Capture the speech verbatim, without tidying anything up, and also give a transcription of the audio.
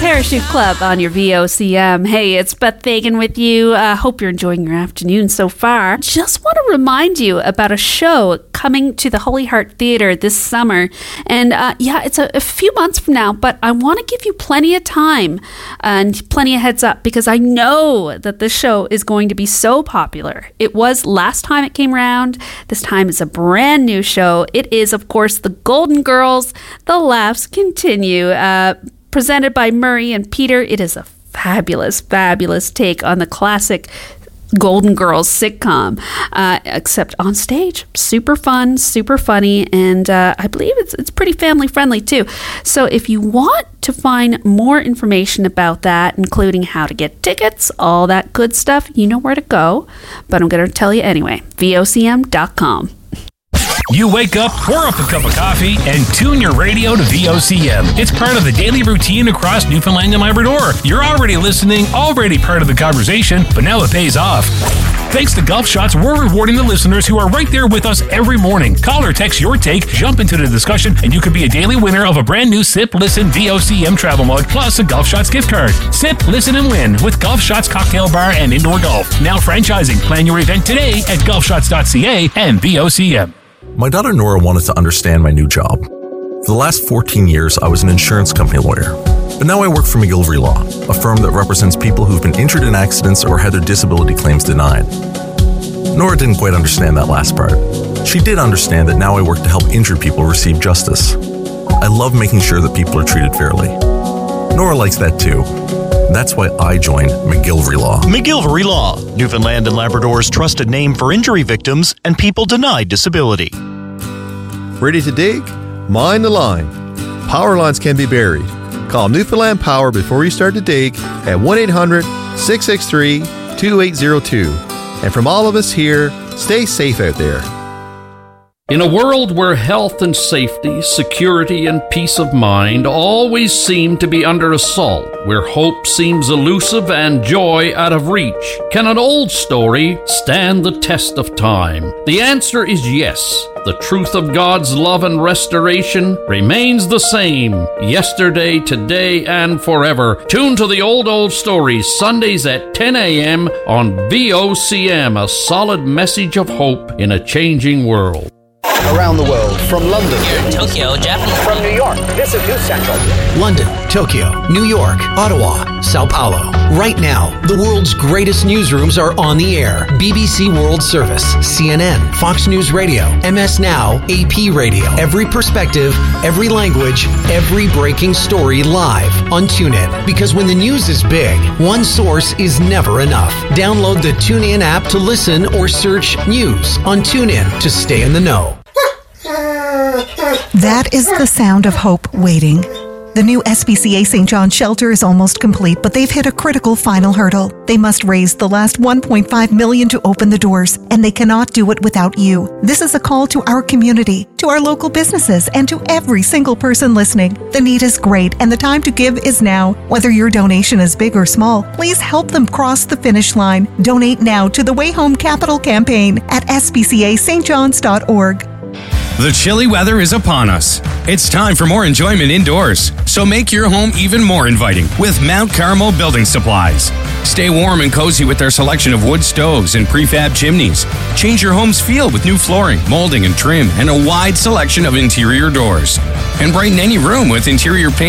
Parachute Club on your V O C M. Hey, it's Beth Fagan with you. I uh, hope you're enjoying your afternoon so far. Just want to remind you about a show coming to the Holy Heart Theatre this summer. And uh, yeah, it's a, a few months from now, but I want to give you plenty of time and plenty of heads up because I know that this show is going to be so popular. It was last time it came around. This time it's a brand new show. It is, of course, The Golden Girls. The laughs continue. Uh, presented by Murray and Peter. It is a fabulous, fabulous take on the classic Golden Girls sitcom, uh, except on stage. Super fun, super funny, and uh, I believe it's it's pretty family friendly too. So if you want to find more information about that, including how to get tickets, all that good stuff, you know where to go. But I'm going to tell you anyway, V O C M dot com. You wake up, pour up a cup of coffee, and tune your radio to V O C M. It's part of the daily routine across Newfoundland and Labrador. You're already listening, already part of the conversation, but now it pays off. Thanks to Gulf Shots, we're rewarding the listeners who are right there with us every morning. Call or text your take, jump into the discussion, and you could be a daily winner of a brand new Sip, Listen, V O C M travel mug, plus a Gulf Shots gift card. Sip, listen, and win with Gulf Shots Cocktail Bar and Indoor Golf. Now franchising. Plan your event today at gulf shots dot c a and V O C M. My daughter Nora wanted to understand my new job. For the last fourteen years, I was an insurance company lawyer. But now I work for McGillivray Law, a firm that represents people who've been injured in accidents or had their disability claims denied. Nora didn't quite understand that last part. She did understand that now I work to help injured people receive justice. I love making sure that people are treated fairly. Nora likes that too. That's why I joined McGillivray Law. McGillivray Law, Newfoundland and Labrador's trusted name for injury victims and people denied disability. Ready to dig? Mind the line. Power lines can be buried. Call Newfoundland Power before you start to dig at one eight hundred, six six three, two eight zero two. And from all of us here, stay safe out there. In a world where health and safety, security and peace of mind always seem to be under assault, where hope seems elusive and joy out of reach, can an old story stand the test of time? The answer is yes. The truth of God's love and restoration remains the same, yesterday, today, and forever. Tune to the Old Old Stories, Sundays at ten a.m. on V O C M, a solid message of hope in a changing world. Around the world, from London, here in Tokyo, Japan, from New York, this is News Central. London, Tokyo, New York, Ottawa, Sao Paulo. Right now, the world's greatest newsrooms are on the air. B B C World Service, C N N, Fox News Radio, M S Now, A P Radio. Every perspective, every language, every breaking story live on TuneIn. Because when the news is big, one source is never enough. Download the TuneIn app to listen or search news on TuneIn to stay in the know. That is the sound of hope waiting. The new S P C A Saint John shelter is almost complete, but they've hit a critical final hurdle. They must raise the last one point five million dollars to open the doors, and they cannot do it without you. This is a call to our community, to our local businesses, and to every single person listening. The need is great, and the time to give is now. Whether your donation is big or small, please help them cross the finish line. Donate now to the Way Home Capital campaign at s p c a s t johns dot org. The chilly weather is upon us. It's time for more enjoyment indoors. So make your home even more inviting with Mount Carmel Building Supplies. Stay warm and cozy with their selection of wood stoves and prefab chimneys. Change your home's feel with new flooring, molding and trim, and a wide selection of interior doors. And brighten any room with interior paint